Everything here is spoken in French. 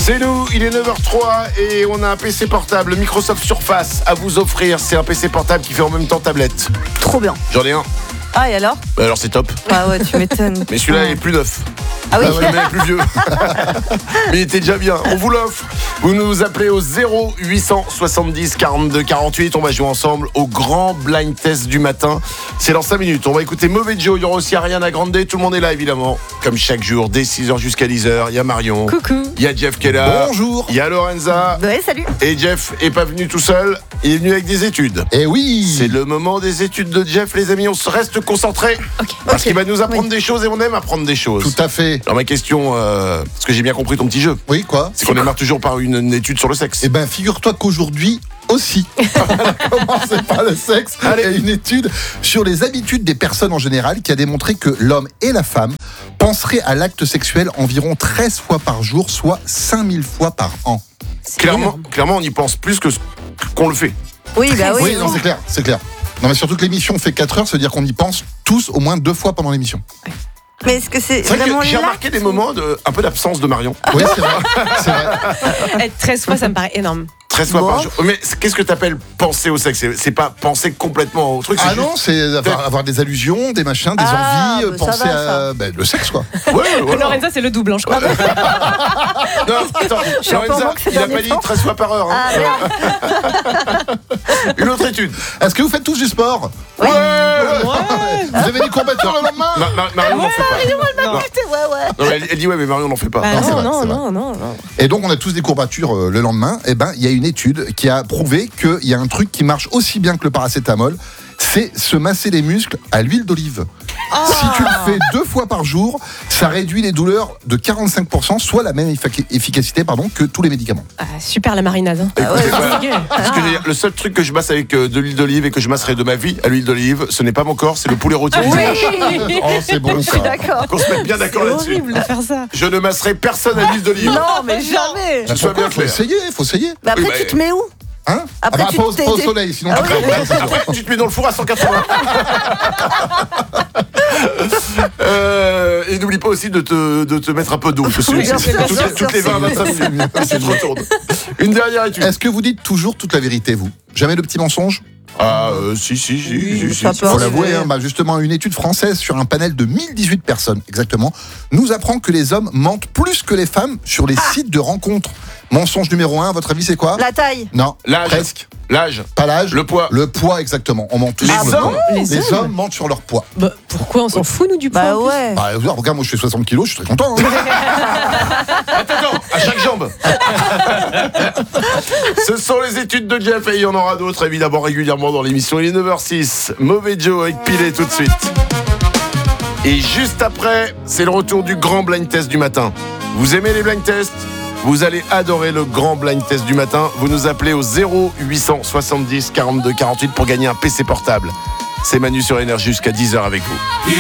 C'est nous, il est 9h03 et on a un PC portable Microsoft Surface à vous offrir. C'est un PC portable qui fait en même temps tablette. Trop bien. J'en ai un. Ah, et alors ? Alors c'est top. Ah ouais, tu m'étonnes. Mais celui-là il est plus neuf. Ah oui. Il est plus vieux. Mais il était déjà bien. On vous l'offre. Vous nous appelez au 0870 42 48. On va jouer ensemble au grand blind test du matin. C'est dans 5 minutes. On va écouter Mauvais Joe. Il y aura aussi Ariana Grande. Tout le monde est là évidemment. Comme chaque jour, dès 6h jusqu'à 10h. Il y a Marion. Coucou. Il y a Jeff qui est là. Bonjour. Il y a Lorenza. Ouais, salut. Et Jeff est pas venu tout seul. Il est venu avec des études. Eh oui. C'est le moment des études de Jeff, les amis. On se reste concentrés. Parce qu'il va nous apprendre des choses et on aime apprendre des choses. Tout à fait. Alors ma question, parce que j'ai bien compris ton petit jeu, Oui, quoi? c'est qu'on démarre toujours par une étude sur le sexe. Eh ben, figure-toi qu'aujourd'hui aussi, commencez par le sexe. Allez. Il y a une étude sur les habitudes des personnes en général qui a démontré que l'homme et la femme penseraient à l'acte sexuel environ 13 fois par jour, soit 5000 fois par an. Clairement, on y pense plus que qu'on le fait. Oui, bah oui. Oui, non, c'est clair. Non, mais surtout que l'émission fait 4 heures, ça veut dire qu'on y pense tous au moins 2 fois pendant l'émission. Mais est-ce que c'est C'est vrai vraiment que j'ai l'acte remarqué des moments un peu d'absence de Marion. Oui, c'est vrai. Être 13 fois, ça me paraît énorme. 13 fois Bon. par jour. Mais qu'est-ce que t'appelles penser au sexe? C'est pas penser complètement au truc. Ah c'est non, juste... c'est avoir des allusions, des machins, des Ah, envies, bah, ça penser va, à le sexe, quoi. Ouais, voilà. Lorenza, c'est le double, hein, je crois. Non, attends, suis un peu en Lorenza, manque ces il a pas derniers dit temps. 13 fois par heure. Hein. Ah, merde. Une autre étude. Est-ce que vous faites tous du sport? Oui. Vous avez des courbatures le lendemain? Marion n'en fait pas. Non. Ouais. Non, mais elle dit ouais, mais Marion n'en fait pas. Bah, Non, c'est vrai, non, c'est vrai. non. Et donc on a tous des courbatures le lendemain. Et ben il y a une étude qui a prouvé qu'il y a un truc qui marche aussi bien que le paracétamol, c'est se masser les muscles à l'huile d'olive. Si tu le fais 2 fois par jour, ça réduit les douleurs de 45%, soit la même efficacité que tous les médicaments. Ah, super la marinade. Hein. Écoutez, voilà. c'est Parce que le seul truc que je masse avec de l'huile d'olive et que je masserai de ma vie à l'huile d'olive, ce n'est pas mon corps, c'est le poulet rôti. Oh, c'est bon Je ça. suis d'accord. Qu'on se mette bien d'accord C'est là-dessus. horrible de faire ça. Je ne masserai personne à l'huile d'olive. Non, mais jamais. Que ce soit bien Faut clair. essayer. Mais après, Oui, tu te mets où ? Hein? Après, tu pas au t'es- soleil, sinon Ah tu oui. crèves, ça, c'est sûr. Après, tu te mets dans le four à 180. Et n'oublie pas aussi de te mettre un peu d'eau. Parce que Oui, bien sûr, bien sûr, toutes les 20 à 25 minutes, tu te retournes. Une dernière étude. Est-ce que vous dites toujours toute la vérité, vous? Jamais de petits mensonges? Ah, si. ça peut Faut arriver. l'avouer, justement, une étude française sur un panel de 1018 personnes, exactement, nous apprend que les hommes mentent plus que les femmes sur les sites de rencontres. Mensonge numéro 1, à votre avis, c'est quoi? La taille. Non, L'âge. presque. L'âge. Pas l'âge. Le poids. Le poids, exactement. On ment tous Les sur le hommes poids. Les hommes mentent sur leur poids. Bah, pourquoi on s'en fout, nous, du poids Bah en plus ouais. Bah, regarde, moi je fais 60 kilos, je suis très content. Attends, à chaque jambe. Ce sont les études de Jeff et il y en aura d'autres évidemment régulièrement dans l'émission. Il est 9h06. Mauvais Joe avec Pilet tout de suite. Et juste après, c'est le retour du grand blind test du matin. Vous aimez les blind tests ? Vous allez adorer le grand blind test du matin. Vous nous appelez au 0870 42 48 pour gagner un PC portable. C'est Manu sur Énergie jusqu'à 10h avec vous.